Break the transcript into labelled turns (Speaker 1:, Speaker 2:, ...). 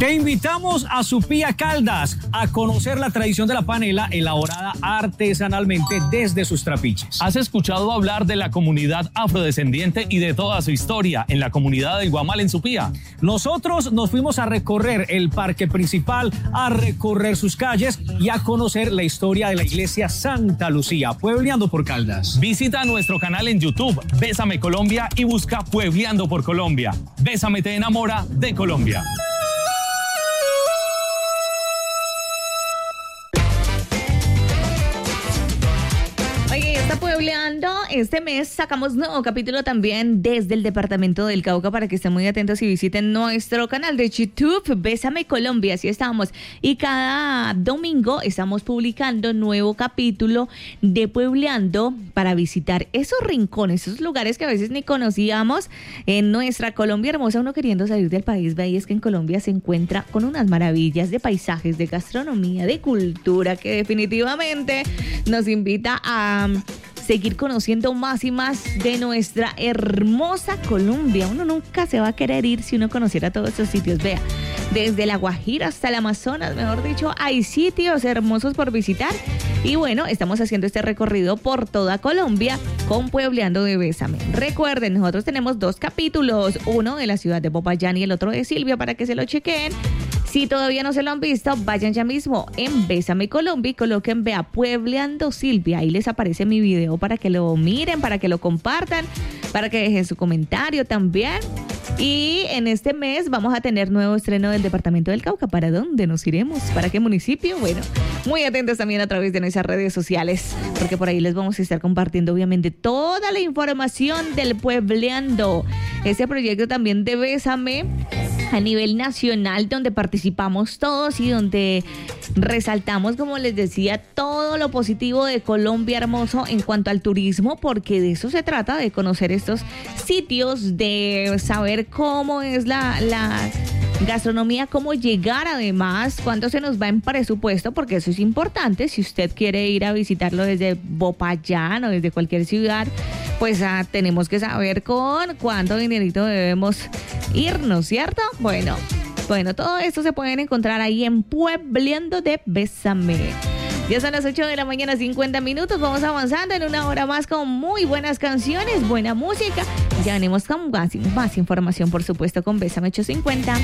Speaker 1: Te invitamos a Supía Caldas a conocer la tradición de la panela elaborada artesanalmente desde sus trapiches.
Speaker 2: ¿Has escuchado hablar de la comunidad afrodescendiente y de toda su historia en la comunidad del Guamal en Supía?
Speaker 1: Nosotros nos fuimos a recorrer el parque principal, a recorrer sus calles y a conocer la historia de la iglesia Santa Lucía, Puebleando por Caldas.
Speaker 2: Visita nuestro canal en YouTube, Bésame Colombia, y busca Puebleando por Colombia. Bésame te enamora de Colombia.
Speaker 3: Puebleando, este mes sacamos nuevo capítulo también desde el departamento del Cauca para que estén muy atentos y visiten nuestro canal de YouTube, Bésame Colombia, así estamos. Y cada domingo estamos publicando nuevo capítulo de Puebleando para visitar esos rincones, esos lugares que a veces ni conocíamos en nuestra Colombia hermosa, uno queriendo salir del país. Ve, y es que en Colombia se encuentra con unas maravillas de paisajes, de gastronomía, de cultura, que definitivamente nos invita a seguir conociendo más y más de nuestra hermosa Colombia. Uno nunca se va a querer ir si uno conociera todos esos sitios. Vea, desde La Guajira hasta el Amazonas, mejor dicho, hay sitios hermosos por visitar. Y bueno, estamos haciendo este recorrido por toda Colombia con Puebleando de Bésame. Recuerden, nosotros tenemos 2 capítulos, uno de la ciudad de Popayán y el otro de Silvia, para que se lo chequen. Si todavía no se lo han visto, vayan ya mismo en Bésame Colombia y coloquen, vea, Puebleando Silvia. Ahí les aparece mi video para que lo miren, para que lo compartan, para que dejen su comentario también. Y en este mes vamos a tener nuevo estreno del departamento del Cauca. ¿Para dónde nos iremos? ¿Para qué municipio? Bueno, muy atentos también a través de nuestras redes sociales, porque por ahí les vamos a estar compartiendo obviamente toda la información del Puebleando. Ese proyecto también de Bésame a nivel nacional, donde participamos todos y donde resaltamos, como les decía, todo lo positivo de Colombia hermoso en cuanto al turismo, porque de eso se trata, de conocer estos sitios, de saber cómo es la gastronomía, cómo llegar, además, cuánto se nos va en presupuesto, porque eso es importante. Si usted quiere ir a visitarlo desde Popayán o desde cualquier ciudad, pues tenemos que saber con cuánto dinerito debemos irnos, ¿cierto? Bueno, todo esto se pueden encontrar ahí en Puebleando de Bésame. Ya son las 8 de la mañana, 50 minutos. Vamos avanzando en una hora más con muy buenas canciones, buena música. Ya venimos con más información, por supuesto, con Bésame 850.